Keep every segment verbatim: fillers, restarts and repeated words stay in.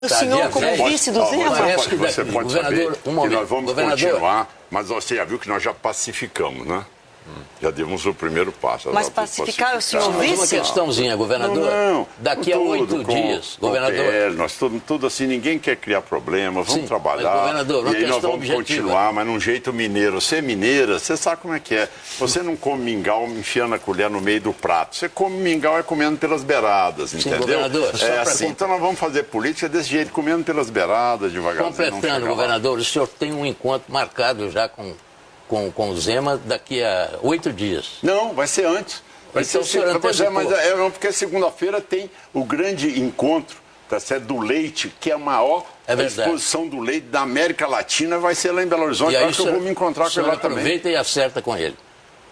O senhor como vice do Zema? Você, você pode saber que nós vamos continuar, mas você já viu que nós já pacificamos, né? Hum. Já demos o primeiro passo. Mas pacificar, pacificar o senhor vice? Uma questãozinha, governador. Não, não. Daqui a oito dias, governador. P L, nós tudo, tudo assim, ninguém quer criar problema, vamos Sim, trabalhar. Governador, e aí nós vamos objetiva. continuar, mas num jeito mineiro. Você é mineira, você sabe como é que é. Você não come mingau enfiando a colher no meio do prato. Você come mingau é comendo pelas beiradas, entendeu? Sim, governador, é assim, com... então nós vamos fazer política desse jeito, comendo pelas beiradas, devagarzinho. Completando, governador, o senhor tem um encontro marcado já com... Com, com o Zema daqui a oito dias. Não, vai ser antes. Vai então, ser, o pois é, mas é, não, porque segunda-feira tem o grande encontro, tá certo, do leite, que é a maior é exposição do leite da América Latina, vai ser lá em Belo Horizonte. E aí, acho que eu vou me encontrar com ele lá também. Aproveita e acerta com ele.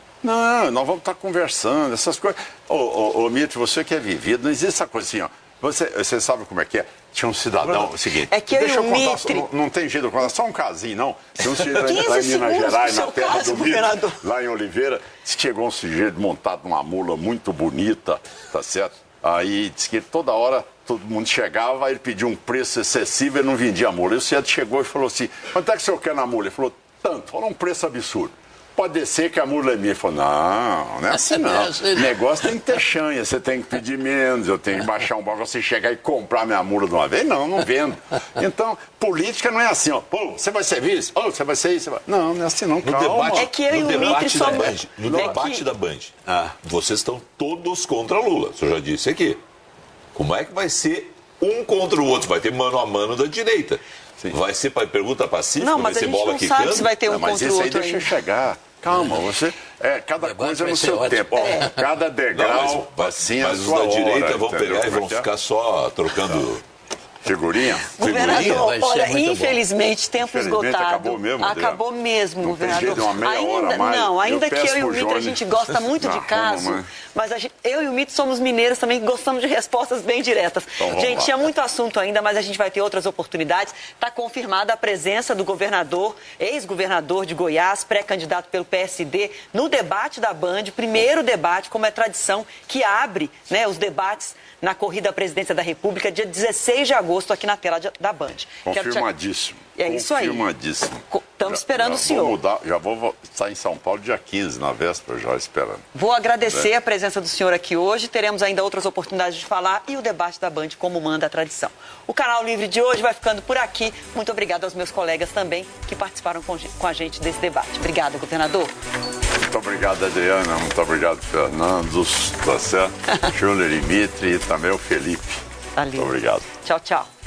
Não, nós vamos estar conversando, essas coisas. Ô, ô, ô Mito, você que é vivido, não existe essa coisa assim, ó. Você, você sabe como é que é? Tinha um cidadão, é o seguinte, é que eu deixa eu contar, Mitre... não, não tem jeito de contar, só um casinho, não. Tem um sujeito lá em Minas Gerais, na terra caso, do Mitre, lá em Oliveira, disse que chegou um sujeito montado numa mula muito bonita, tá certo? Aí disse que toda hora todo mundo chegava, ele pediu um preço excessivo, ele não vendia a mula. E o sujeito chegou e falou assim, quanto é que o senhor quer na mula? Ele falou, tanto, falou um preço absurdo. Pode descer que a mula é minha. Ele falou, não, não é assim não. O negócio tem que ter chanha, você tem que pedir menos, eu tenho que baixar um balcão, você chegar e comprar minha mula de uma vez. Não, não vendo. Então, política não é assim, ó. Pô, você vai ser vice? Ô, você vai ser isso? Vai... Não, não é assim não, no calma. Debate, é que eu no e o debate da somos... Band, no é debate que... da Band, ah. vocês estão todos contra Lula. O senhor já disse aqui. Como é que vai ser um contra o outro? Vai ter mano a mano da direita. Sim. Vai ser para pergunta pacífica? Não, mas vai ser a gente bola não quicando? sabe se vai ter um não, mas contra o esse aí outro deixa ainda. chegar. Calma, você. É, cada coisa no seu ótimo. tempo. Ó, é. Cada degrau, não, mas, assim, mas a os sua da direita hora, vão entendeu? pegar e vão ficar só trocando. Figurinha? Governador, olha, muito infelizmente, bom. tempo Infelizmente, esgotado. Acabou mesmo, Acabou Adriano. mesmo, não governador. Tem jeito, uma meia ainda, hora mais. Não, ainda eu que eu e o Mito, a gente gosta muito de caso, mas, mas a gente, eu e o Mito somos mineiros também, gostamos de respostas bem diretas. Então, gente, lá. tinha muito assunto ainda, mas a gente vai ter outras oportunidades. Está confirmada a presença do governador, ex-governador de Goiás, pré-candidato pelo P S D, no debate da Band, primeiro debate, como é tradição, que abre, né, os debates na corrida à presidência da República, dia dezesseis de agosto, aqui na tela da Band. Confirmadíssimo. É isso aí. Confirmadíssimo. Estamos esperando já o senhor. Vou mudar, já vou estar em São Paulo dia quinze, na véspera, já esperando. Vou agradecer é. a presença do senhor aqui hoje. Teremos ainda outras oportunidades de falar e o debate da Band, como manda a tradição. O Canal Livre de hoje vai ficando por aqui. Muito obrigada aos meus colegas também que participaram com a gente desse debate. Obrigada, governador. Muito obrigado, Adriana. Muito obrigado, Fernando, tá certo? Júnior e Mitri e também o Felipe. Valeu. Muito obrigado. Tchau, tchau.